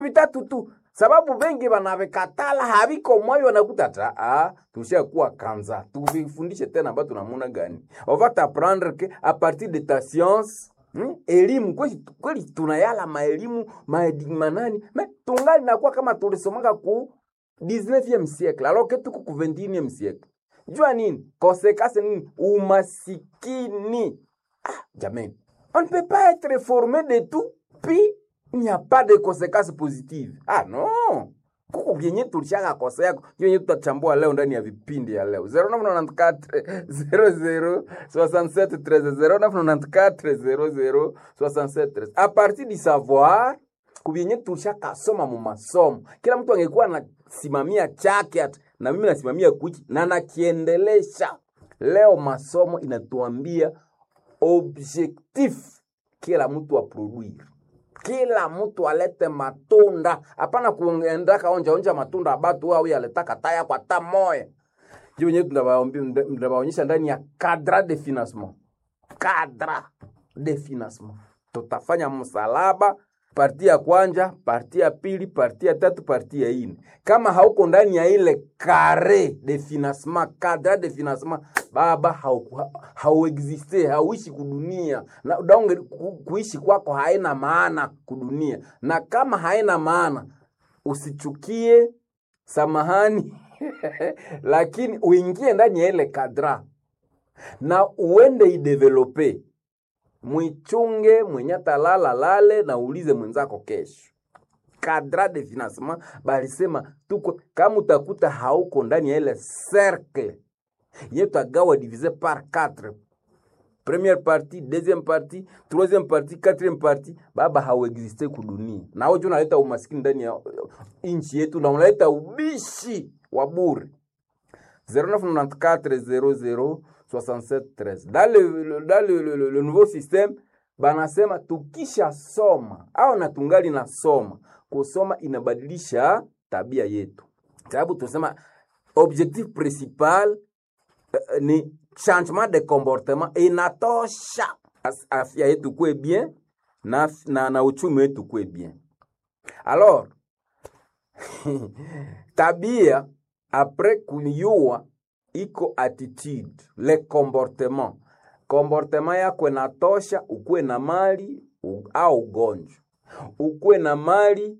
vitatu tu, sababu bengi banavekatala haviko moyo wanakutata tushakuwa kanza tuvifundishe tena ambayo tunamuna gani. On va t'apprendre que à partir de ta science elimu kweli tunayala maelimu manani me tungali nakuwa kama tulisomaka ku 19e siècle alors que tuko ku 21e siècle. Jua nini? Conséquence nini? Umasikini. Jamais. On ne peut pas être formé de tout puis il n'y a pas de conséquences positives. Non. Kuko vyenye tulishaka kosa yako. Vyenye tutachambua leo ndani ya vipindi ya leo. 0994 00 67 13 0994 00 67 13. À partir du savoir, kuvyenye tulishaka soma mu masomo. Kila mtu angekuwa anasimamia chake na mimi nasimamia kuchi na nakiendelesha. Leo masomo inatuambia objectif kila mtu aproduire. Kila mtu alete matunda. Hapana kuendaka onja matunda abatu au yaletaka taya kwa tamoya. Juu nyetu ndabaonyesha ndani ya cadre de financement. Cadre de financement. Tutafanya msalaba, parti ya kwanza, parti ya pili, parti ya tatu, parti ya ine. Kama hauko ndani ya ile carré de financement, cadre de financement, baba hauexiste, hauishi kudunia. Na daunge kuishi kwako haina maana kudunia. Na kama haina maana, usichukie, samahani, lakini uingie ndani ya ile kadra. Na uende idevelope. Mwichunge, mwenyata lale na ulize mwenzako kesho. Cadre de financement, balisema tuko, kama utakuta hauko ndani ya ile cercle. Yetu agawa divisé par 4. Première partie, deuxième partie, troisième partie, quatrième partie, baba hauexiste kudunia. Na wewe unaleta umaskini ndani ya inchi yetu na unaleta ubishi wa bure. 0994 00 67 13. Dans le nouveau système, banasema tukisha soma au natungali na soma. Kusoma inabadilisha tabia yetu. Sababu tunasema objectif principal ni changement de comportement inatosha afya yetu kuwe bien na uchumi wetu kuwe bien. Alors tabia après kuyua iko attitude, le comportement yako inatosha ukuwe na mali au ugonjwa, ukuwe na mali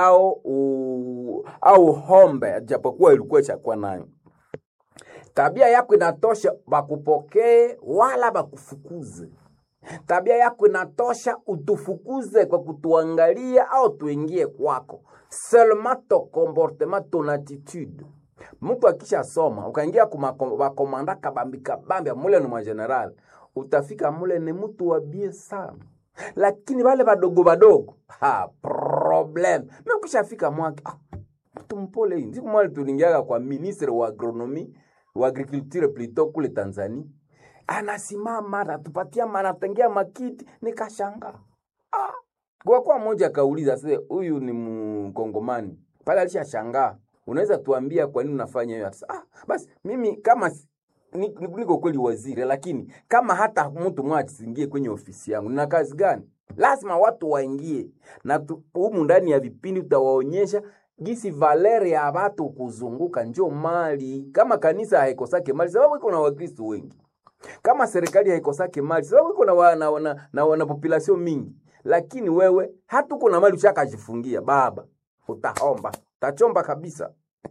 au hombe japokuwa ilikuwa chakwa nayo. Tabia yako inatosha bakupokee wala bakufukuze. Tabia yako inatosha utufukuze kwa kutuangalia au tuingie kwako. Seulement ton comportement, ton attitude. Mtu akisha soma, ukaingia kumakomanda kabambi mule ni mwa general, utafika mule ni mtu wa bie sana. Lakini wale badogo, problem. Mimi ukishafika mwake, mtu mpole hii. Siku mwale tulingiaga kwa ministre wa agronomie, wa agriculture plutôt kule Tanzania. Anasimama, anatupatia manatengea makiti, nikashanga. Kwa mmoja kauliza, sasa huyu ni Mkongomani. Pale alishashangaa. Unaweza tuambia kwa nini unafanya hiyo? Basi mimi kama niko kweli waziri, lakini kama hata mtu mmoja asingie kwenye ofisi yangu, nina kazi gani? Lazima watu waingie. Na humu ndani ya vipindi utawaonyesha gisi Valeri ya watu kuzunguka njo mali. Kama kanisa haikosake mali, sababu iko na Wakristo wengi. Kama serikali haikosake mali, sababu iko na population mingi. Lakini wewe hata uko na mali ushakajifungia, baba utaomba, utachomba kabisa.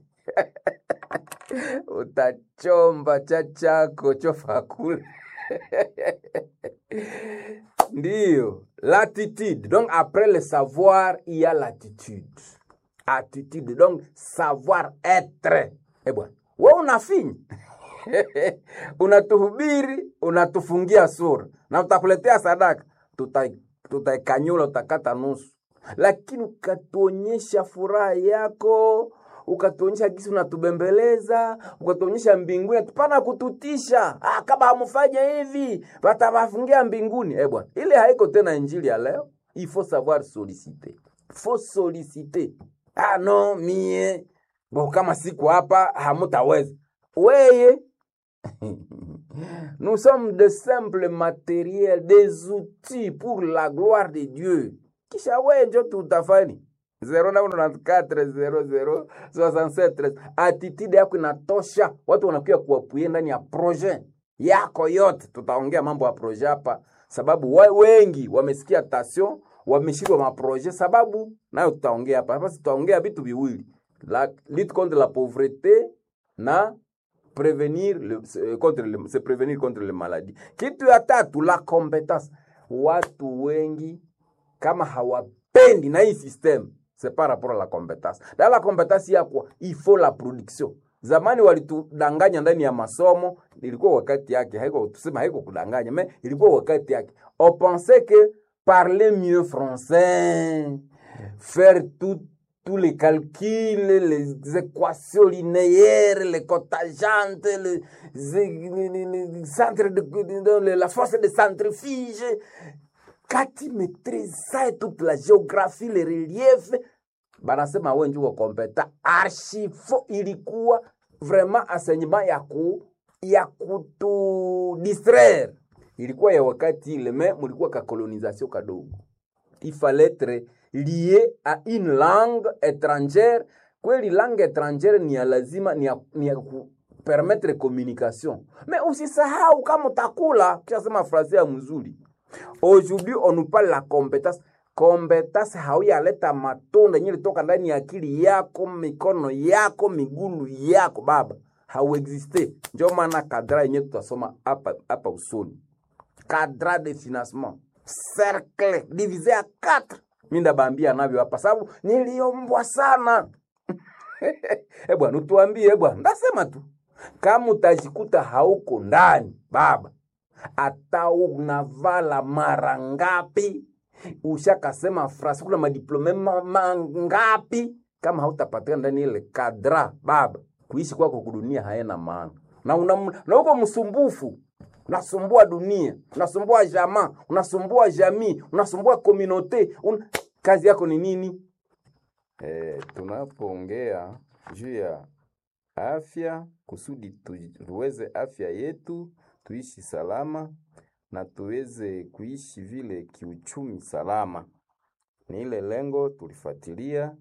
Utachomba chachako chofa kule. Ndiyo, l'attitude. Donc après le savoir, il y a l'attitude. Attitude, donc savoir être. Bwana, wewe unafinya. Unatuhubiri, unatufungia sura. Na tutakuletea sadaka, tutaikanyula, utakata nusu. Lakini ukatuonyesha furaha yako, ukatuonyesha gisi unatubembeleza, ukatuonyesha mbinguni, tupana kututisha. Kama hamufanya hivi, watawafungia mbinguni. Bwana, ile haiko tena injili ya leo. Il faut savoir solliciter. Faut solliciter. Non, mie. Kama siku hapa, hamutaweza. Weye. Nous sommes de simples matériels, des outils pour la gloire de Dieu. Kisha wewe ndio tutafani. 0994 attitude yako inatosha, watu wanakuja kuapuye ndani ya projet yako yote. Tutaongea mambo ya projet hapa, sababu wengi wamesikia tasio, wameshindwa maprojet, sababu nayo tutaongea hapa. Hapa tutaongea vitu viwili, la lutte contre la pauvreté na prévenir se prévenir contre les maladies. Kitu ya tatu, la compétence. Watu wengi kama hawapendi na hii system, c'est par rapport à la compétence. Dans la compétence ya kwa, il faut la production. Zamani walitudanganya ndani ya masomo, ilikuwa wakati yake, haiko tusema haiko kudanganya, mais ilikuwa wakati yake. On pensait que parler mieux français, faire tous les calculs, les équations linéaires, les cotajantes, les centres la force de centrifuge, kati maîtrise ça et toute la géographie, les reliefs, banasema wewe ndio kompeta. Archifo ilikuwa vraiment enseignement ya kutu distraire. Ilikuwa ya wakati ile, mais mulikuwa ka colonisation kadogo. Il fallait être lié à une langue étrangère. Kweli langue étrangère ni ya lazima, ni ya permettre communication. Mais usisahau kama utakula kisha sema français ya mzuri. Aujourd'hui on nous parle la compétence. Compétence hauyaleta matunda yenye toka ndani ya akili yako, mikono yako, miguu yako baba. Hauexiste. Ndio maana kadra yenye tutasoma hapa usoni. Cadre de financement, cercle divisé à 4. Minda bambia navyo hapa sababu niliombwa sana. Bwana utuambie bwana, ndasema tu. Kama utajikuta hauko ndani baba, ata unavala mara ngapi, ushakasema frasi kuna madiplome mangapi, kama hautapatikana ndani ile kadra baba, kuishi kwako kudunia haina maana. Na uko msumbufu. Unasumbua dunia, unasumbua jamaa, unasumbua jamii, unasumbua communauté. Kazi yako ni nini? Tunapoongea juu ya afya, kusudi tuweze afya yetu, tuishi salama na tuweze kuishi vile kiuchumi salama. Ni ile lengo tulifuatilia,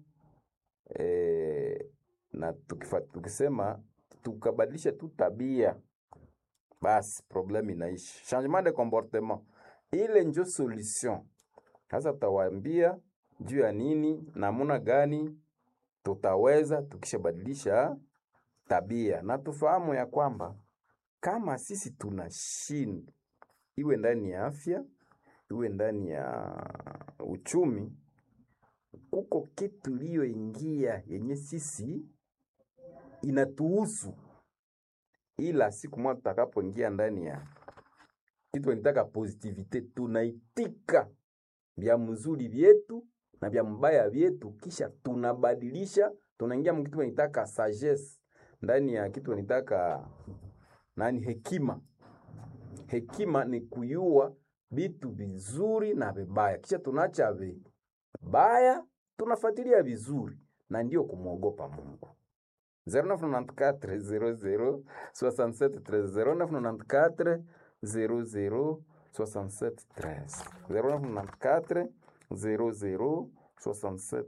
na tukisema tukabadilisha tu tabia, basi problem inaishi. Changement de comportement, ile ndio solution. Sasa tutawaambia juu ya nini, namuna gani tutaweza tukishabadilisha tabia. Na tufahamu ya kwamba kama sisi tunashinda, iwe ndani ya afya, iwe ndani ya uchumi, kuko kitu liyo ingia yenye sisi inatuhusu. Ila siku moja tutakapoingia ndani ya kitu nitaka positivite, tunaitika vya mzuri vyetu na vya mbaya vyetu, kisha tunabadilisha, tunaingia mkitu nitaka sagesse, ndani ya kitu nitaka hekima. Hekima ni kuyua vitu vizuri na vibaya, kisha tunaacha vibaya, tunafuatilia vizuri, na ndio kumwogopa Mungu. 0994 00 67 13 0994 00 67 13 0994 00 67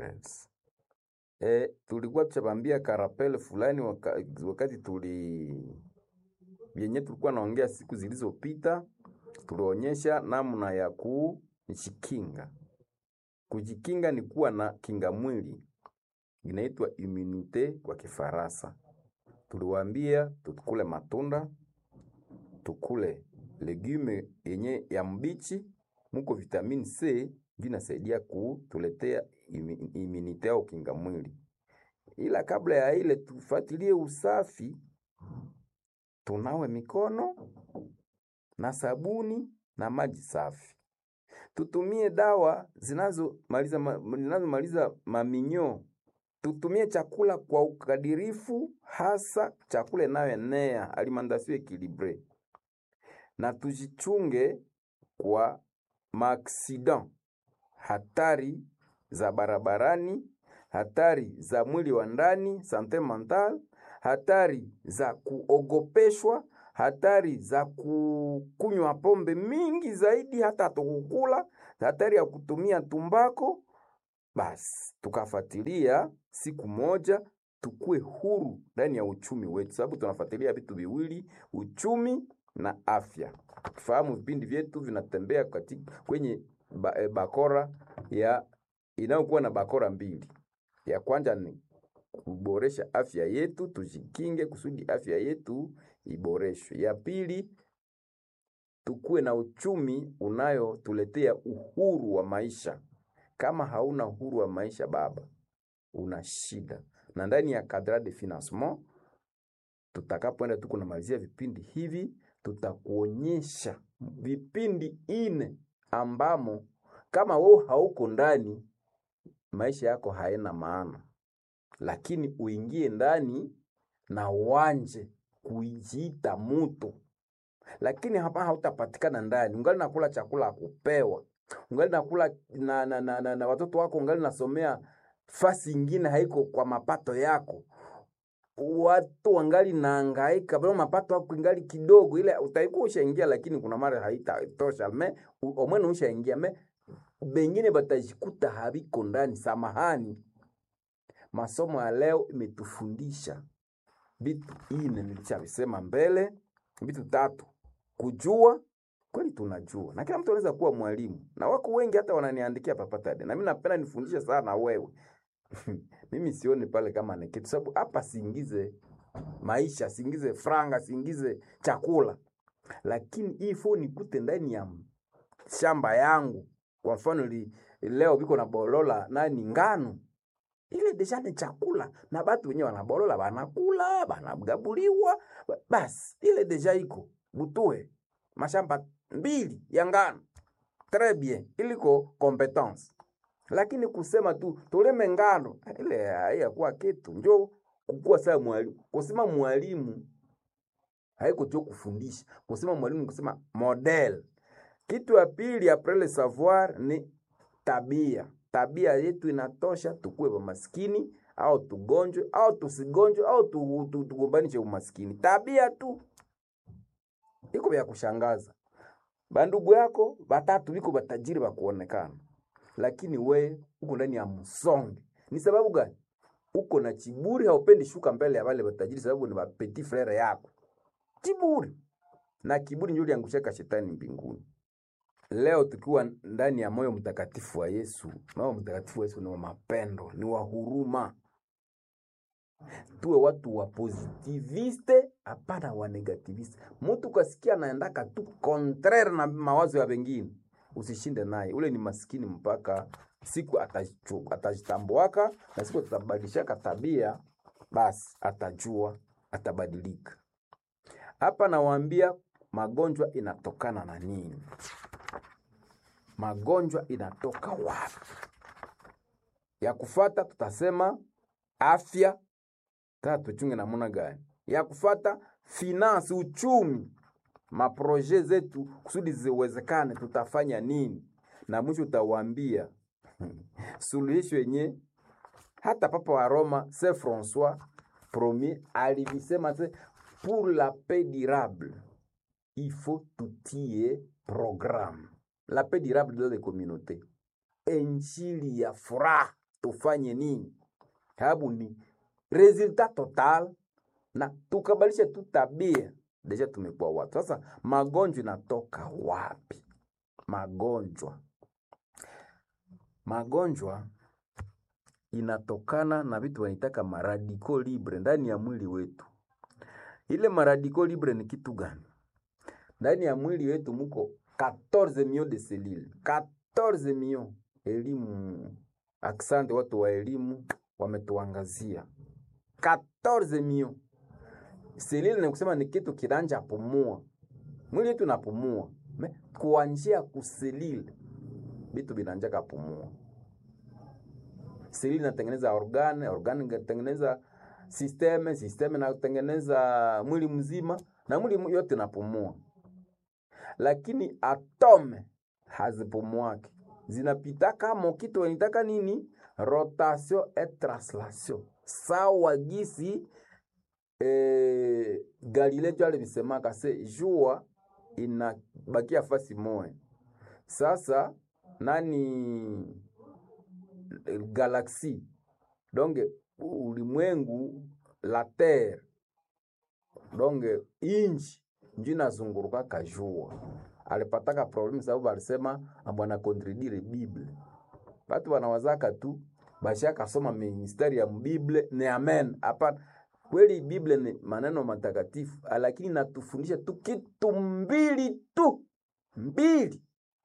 13. Tulikuwa tuchabambia karapele fulani wakati vyenye tulikuwa naongea siku zilizopita, tulionyesha namna ya kujikinga. Kujikinga ni kuwa na kinga mwili, inaitwa immunite kwa Kifaransa. Tuliwaambia tukule matunda, tukule legume yenye ya mbichi, muko vitamini C, vinasaidia kutuletea immunite au kinga mwili. Ila kabla ya ile tufuatilie usafi, tunawe mikono na sabuni na maji safi. Tutumie dawa zinazomaliza maminyo. Tutumie chakula kwa ukadirifu, hasa chakula inayoenea, alimentation équilibrée. Na tujichunge kwa maaksida, hatari za barabarani, hatari za mwili wa ndani, santé mentale, hatari za kuogopeshwa, hatari za kukunywa pombe mingi zaidi hata tukukula, hatari ya kutumia tumbako, basi tukafuatilia siku moja tukue huru ndani ya uchumi wetu, sababu tunafuatilia vitu viwili, uchumi na afya. Tufahamu vipindi vyetu vinatembea kwenye bakora ya inayokuwa na bakora mbili. Ya kwanza ni kuboresha afya yetu, tujikinge kusudi afya yetu iboreshwe. Ya pili, tukue na uchumi unayotuletea uhuru wa maisha. Kama hauna uhuru wa maisha baba, una shida. Na ndani ya cadre de financement tutakapoenda tuko na malizia vipindi hivi, tutakuonyesha vipindi 4 ambamo kama wewe hauko ndani, maisha yako haina maana. Lakini uingie ndani na uanje kujiita mtu. Lakini hapa hautapatikana ndani, ungali nakula chakula kupewa, ungali nakula na watoto wako, ungali nasomea fasi ingine haiko kwa mapato yako. Watu wangali naangaika bado mapato yako ingali kidogo, ile utaikuwa ushaingia, lakini kuna mara haitatosha. Omwene ushaingia bengine batajikuta habiko ndani. Samahani, masomo ya leo imetufundisha vitu 4 nilisema mbele, vitu 3. Kujua kweli tunajua, na kila mtu anaweza kuwa mwalimu, na wako wengi hata wananiandikia papatade, na mimi napenda nifundishe sana wewe. Mimi sioni pale kama ni kitu, sababu hapa siingize maisha, siingize franga, siingize chakula, lakini hii phone nikute ndani ya shamba yangu. Kwa mfano leo biko na bolola ngano, ile deja ni chakula, na batu wenyewe wanabolola, banakula, banagabuliwa, basi ile deja iko butue mashamba 2 ya ngano. Très bien, iliko competence. Lakini kusema tu toleme ngano, ile hayakuwa kitu. Njoo kukua saa mwalimu. Kusema mwalimu haiko tu kufundisha. Kusema mwalimu kusema model. Kitu ya pili après le savoir ni tabia. Tabia yetu inatosha tukue wa maskini au tugonjwe au tusigonjwe au tugombanishe umaskini. Tabia tu iko vya kushangaza. Bandugu yako batatu biko batajiri bakuonekana, lakini we uko ndani ya msonge. Ni sababu gani? Uko na kiburi, haupendi shuka mbele ya wale batajiri, sababu ni ba petit frere yako. Kiburi. Na kiburi ndio liangushaka shetani mbinguni. Leo tukiwa ndani ya moyo mtakatifu wa Yesu. Moyo mtakatifu wa Yesu ni wa mapendo, ni wa huruma. Tuwe watu wa positiviste, hapana wa negativiste. Mtu kasikia anaendaka tu contraire na mawazo ya wengine, usishinde naye. Ule ni maskini mpaka siku atajitambuaka, na siku atabadilishaka tabia, basi atajua, atabadilika. Hapa nawaambia magonjwa inatokana na nini? Magonjwa inatoka wapi? Ya kufata tutasema afya, tuchunge namuna gani. Ya kufata finance, uchumi, maproje zetu kusudi ziwezekane tutafanya nini. Na mwisho utawaambia suluhisho yenye hata papa wa Roma Saint François Premier alivisema, pour la paix durable il faut tutie programme. La paix durable dans les communautés, injili ya furaha, tufanye nini? Habu ni resultat total, na tukabalisha tu tabia, deja tumekuwa watu. Sasa magonjwa inatoka wapi? Magonjwa inatokana na vitu wanitaka maradiko libre ndani ya mwili wetu. Ile maradiko libre ni kitu gani? Ndani ya mwili wetu muko 14 millions de cellules. 14 millions. Elimu, aksante watu wa elimu wametuangazia. 14 millions. Selile ni kusema ni kitu kiranja pumua. Mwili wetu napumua. Kuanjia kuselile vitu binanja kapumua. Selile inatengeneza organ inatengeneza system inatengeneza mwili mzima, na mwili yote napumua. Lakini atome hazipumuaki. Zinapita kama kitu wanitaka nini? Rotation et translation. Sawa gisi Galileo jale bisema kase jua inabakia fasi moja. Sasa galaxie. Donc ulimwengu la terre. Donc inchi ndio inazunguruka kajua. Alipataka problem sababu alisema abwana contredire Bible. Watu wanawazaka tu bashaka soma mistari ya Bible ni amen. Hapa kweli Bible ni maneno matakatifu, lakini natufundisha tu kitu mbili tu. Mbili.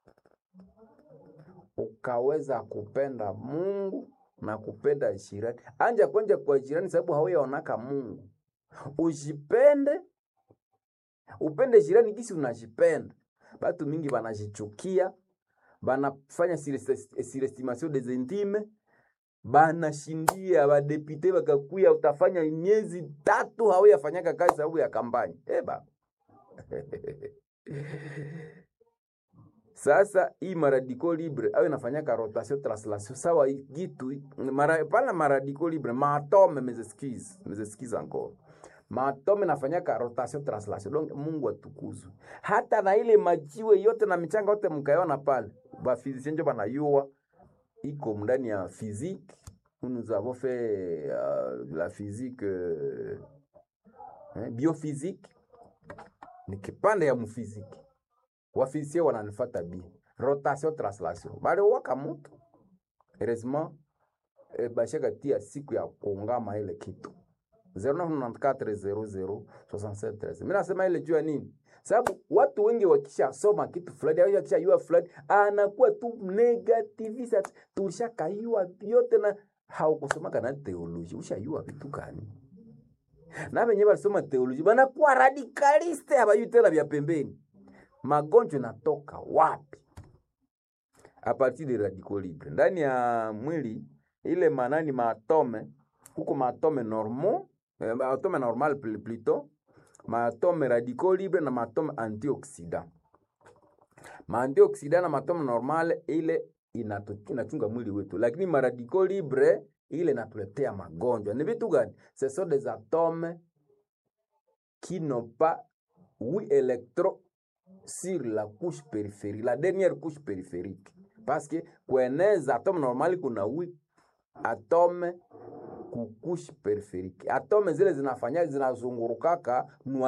Ukaweza kupenda Mungu na kupenda jirani. Anja kwenye kwa jirani sababu hauyaonaka Mungu. Ujipende, upende jirani kisi unajipenda. Batu mingi banajichukia, banafanya surestimation des intimes, banashindia badepite bakakuya utafanya miezi 3 hauyafanyaka kazi sababu ya kampanya. Eba. Sasa hii maradiko libre au inafanyaka rotation translation sawa gitu pala maradiko libre maatome mes encore maatome nafanyaka rotation translation. Donc Mungu atukuzwe. Hata na ile majiwe yote na michanga yote mkaiona pale ba physicien ndio banayua iko ndani ya physique. Nous avons fait la physique biophysique ni kipande ya mfiziki. Wafisia wananifata bi rotation translation bale waka mtu heureusement bashaka tia siku ya kuungama ile kitu 0994006713. Mimi nasema ile jua nini? Sababu watu wengi wakisha soma kitu fulani au wakisha yua fulani anakuwa tu negativist, tushakaiwa yote na haukusoma kana theology. Ushayua vitu gani? Na wenyewe walisoma theology banakuwa radicaliste abayu tena vya pembeni. Magonjwa natoka wapi? A partir de radicaux libres. Ndani ya mwili ile manani maatome, huko maatome normal, atome normal plutôt, maatome radicaux libres na maatome antioxidant. Antioxidant na maatome normal ile inachunga mwili wetu, lakini maradicaux libres ile inatuletea magonjwa. Ni vitu gani? Ce sont des atomes qui n'ont pas 8 électrons sur la couche périphérique, la dernière couche périphérique. Parce que kueneza atome normali kuna 8 atome ku couche périphérique. Atome zile zinafanya zinazungurukaka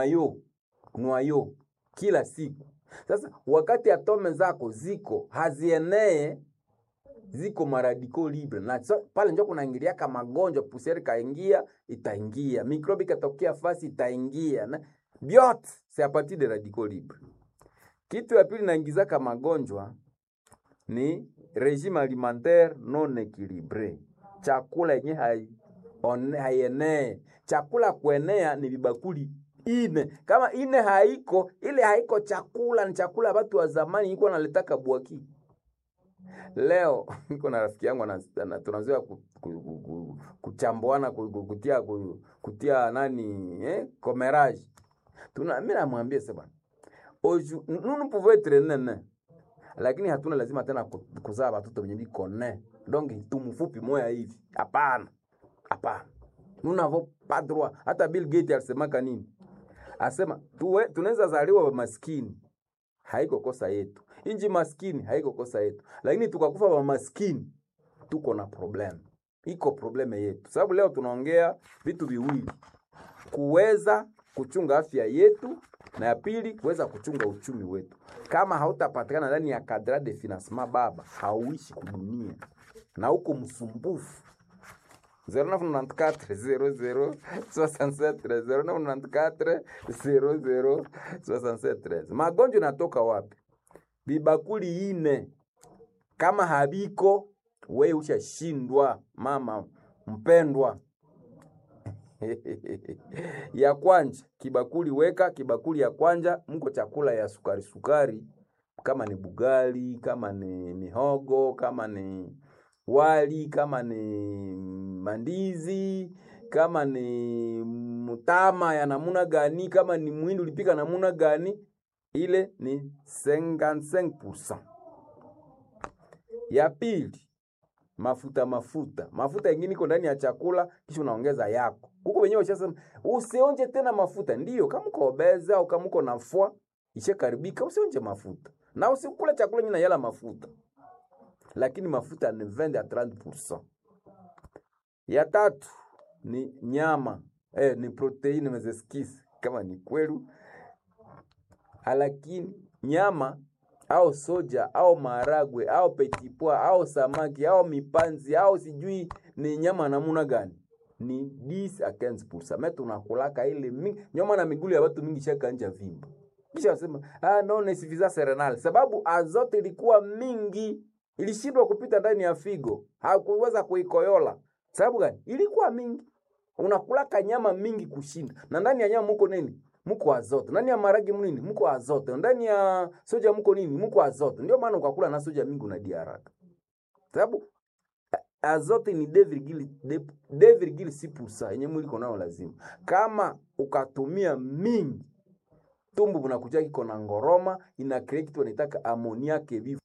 noyau kila siku. Sasa wakati atome zako ziko hazienee, ziko maradiko libre, na pale njoo kunaingilia kama magonjwa, pusiere kaingia itaingia, mikrobi katokea fasi itaingia, na biote c'est à partir de radicaux libres. Kitu ya pili naingiza kama magonjwa ni régime alimentaire non équilibré. Chakula yenye haienee. Chakula kuenea ni vibakuli ine. Kama ine haiko, ile haiko chakula, ni chakula watu wa zamani iko naletaka buaki. Leo niko na rafiki yangu tunazoea kuchamboana kutia nani commérage. Mimi namwambia sasa nous pouvons être nene, lakini hatuna lazima tena kuzaa watoto wenye biko ne. Donc tumfupi moya hivi. Hapana. Nous n'avons pas droit. Hata Bill Gates alisema kanini? Asema tunaweza zaliwa maskini. Haiko kosa yetu. Inji maskini haiko kosa yetu. Lakini tukakufa wa maskini tuko na problem. Iko probleme yetu. Sababu leo tunaongea vitu viwili. Kuweza kuchunga afya yetu, na ya pili kuweza kuchunga uchumi wetu. Kama hautapatikana ndani ya cadre de financement baba, hauishi kudunia. Na huko msumbufu. 0994 Magonjwa natoka wapi? Bibakuli ine. Kama habiko, wewe ushashindwa mama mpendwa. Ya kwanja, kibakuli weka, kibakuli ya kwanja, mko chakula ya sukari, kama ni bugali, kama ni mihogo, kama ni wali, kama ni mandizi, kama ni mutama ya namuna gani, kama ni muhindi ulipika namuna gani, ile ni 55%. Ya pili, mafuta ingine iko ndani ya chakula, kisha unaongeza yako. Huko wenyewe washasema usionje tena mafuta. Ndiyo, kama uko obeza au kama uko nafua ishe karibika, usionje mafuta. Na usikule chakula nyina yala mafuta. lakini mafuta ni 20 à 30%. Ya tatu ni nyama, ni proteini mezeskisi kama ni kwelu, lakini nyama au soja au maharagwe au petit pois au samaki au mipanzi au sijui ni nyama namuna gani, ni 10 à 15%. Metu unakulaka ile mingi nyama na migulu ya watu mingi shaka nja vimba. Kisha wasema no ni suffisance renale, sababu azote ilikuwa mingi, ilishindwa kupita ndani ya figo, hakuweza kuikoyola. Sababu gani? Ilikuwa mingi. Unakulaka nyama mingi kushinda. Na ndani ya nyama muko nini? Muko azote. Ndani ya maragi nini? Muko azote. Ndani ya soja muko nini? Muko azote. Ndio maana ukakula na soja mingi unadia haraka. Sababu azote ni 2,6% yenye mwili konao lazima. Kama ukatumia mingi, tumbo unakuja kiko na ngoroma, ina create kitu wanataka ammoniaque vive